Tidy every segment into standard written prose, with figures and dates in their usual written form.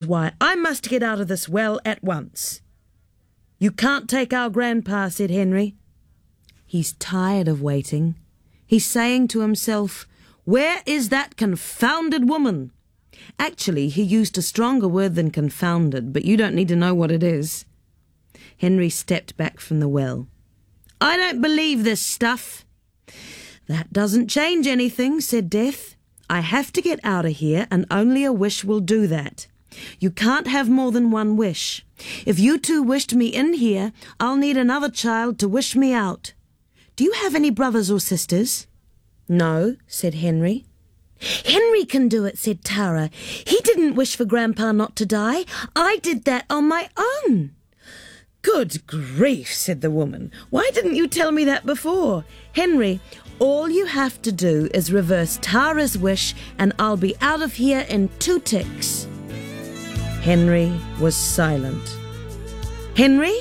why I must get out of this well at once." "You can't take our grandpa," said Henry. "He's tired of waiting. He's saying to himself, 'Where is that confounded woman?'" Actually, he used a stronger word than confounded, but you don't need to know what it is. Henry stepped back from the well. "I don't believe this stuff." "That doesn't change anything," said Death. "I have to get out of here, and only a wish will do that. You can't have more than one wish. If you two wished me in here, I'll need another child to wish me out. Do you have any brothers or sisters?" "No," said Henry. "Henry can do it," said Tara. "He didn't wish for Grandpa not to die. I did that on my own." "Good grief," said the woman. "Why didn't you tell me that before? Henry, all you have to do is reverse Tara's wish and I'll be out of here in 2 ticks. Henry was silent. "Henry?"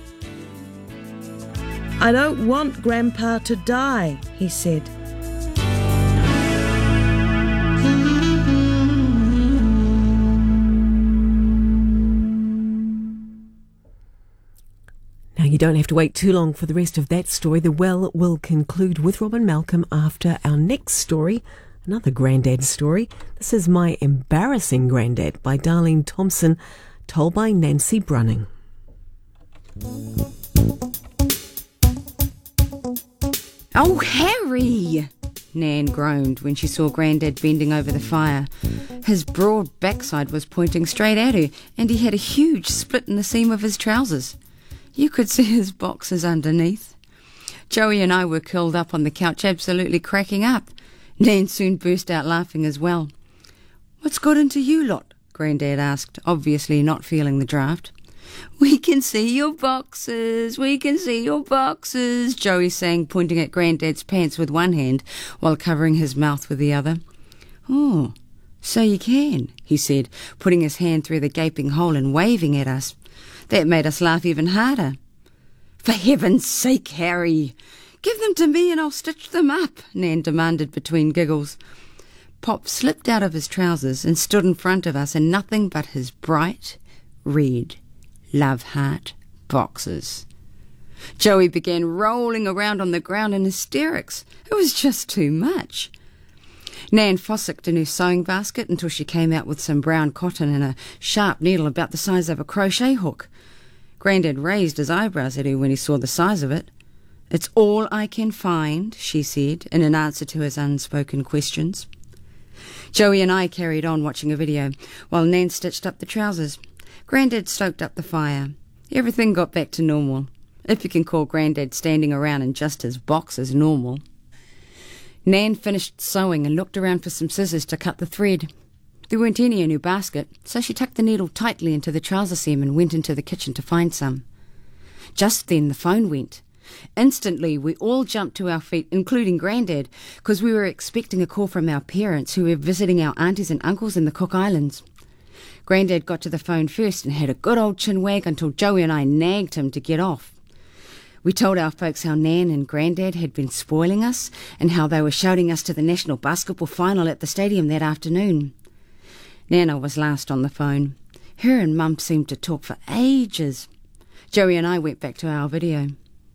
"I don't want Grandpa to die," he said. Now, you don't have to wait too long for the rest of that story. The Well will conclude with Robin Malcolm after our next story, another Grandad story. This is My Embarrassing Grandad by Darlene Thompson, told by Nancy Brunning. "Oh, Harry!" Nan groaned when she saw Grandad bending over the fire. His broad backside was pointing straight at her, and he had a huge split in the seam of his trousers. You could see his boxes underneath. Joey and I were curled up on the couch, absolutely cracking up. Nan soon burst out laughing as well. "What's got into you lot?" Grandad asked, obviously not feeling the draft. "We can see your boxes, we can see your boxes," Joey sang, pointing at Grandad's pants with one hand while covering his mouth with the other. "Oh, so you can," he said, putting his hand through the gaping hole and waving at us. That made us laugh even harder. "For heaven's sake, Harry, give them to me and I'll stitch them up," Nan demanded between giggles. Pop slipped out of his trousers and stood in front of us in nothing but his bright red love heart boxes. Joey began rolling around on the ground in hysterics. It was just too much. Nan fossicked in her sewing basket until she came out with some brown cotton and a sharp needle about the size of a crochet hook. Grandad raised his eyebrows at her when he saw the size of it. "It's all I can find," she said, in an answer to his unspoken questions. Joey and I carried on watching a video while Nan stitched up the trousers. Grandad stoked up the fire. Everything got back to normal, if you can call Grandad standing around in just his boxes normal. Nan finished sewing and looked around for some scissors to cut the thread. There weren't any in her basket, so she tucked the needle tightly into the trouser seam and went into the kitchen to find some. Just then the phone went. Instantly we all jumped to our feet, including Grandad, because we were expecting a call from our parents who were visiting our aunties and uncles in the Cook Islands. Grandad got to the phone first and had a good old chin wag until Joey and I nagged him to get off. We told our folks how Nan and Grandad had been spoiling us and how they were shouting us to the national basketball final at the stadium that afternoon. Nana was last on the phone. Her and Mum seemed to talk for ages. Joey and I went back to our video.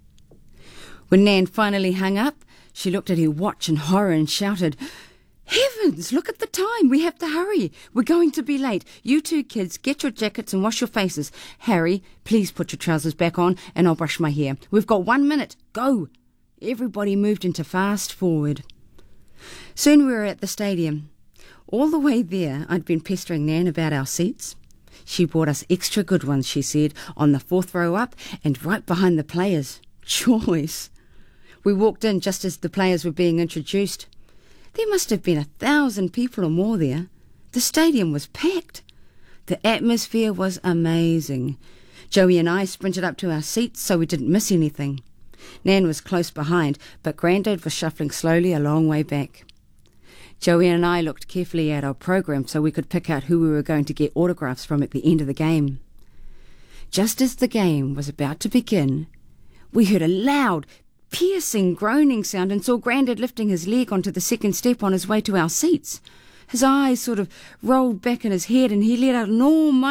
When Nan finally hung up, she looked at her watch in horror and shouted, "Heavens, look at the time. We have to hurry. We're going to be late. You two kids, get your jackets and wash your faces. Harry, please put your trousers back on and I'll brush my hair. We've got 1 minute. Go." Everybody moved into fast forward. Soon we were at the stadium. All the way there, I'd been pestering Nan about our seats. She bought us extra good ones, she said, on the 4th row up and right behind the players. Choice. We walked in just as the players were being introduced. There must have been 1,000 people or more there. The stadium was packed. The atmosphere was amazing. Joey and I sprinted up to our seats so we didn't miss anything. Nan was close behind, but Grandad was shuffling slowly a long way back. Joey and I looked carefully at our program so we could pick out who we were going to get autographs from at the end of the game. Just as the game was about to begin, we heard a loud, piercing groaning sound and saw Grandad lifting his leg onto the second step on his way to our seats. His eyes sort of rolled back in his head and he let out an almighty